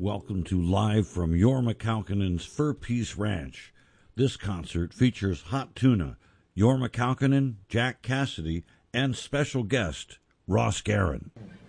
Welcome to Live from Jorma Kaukonen's Fur Peace Ranch. This concert features Hot Tuna, Jorma Kaukonen, Jack Cassidy, and special guest Ross Guerin.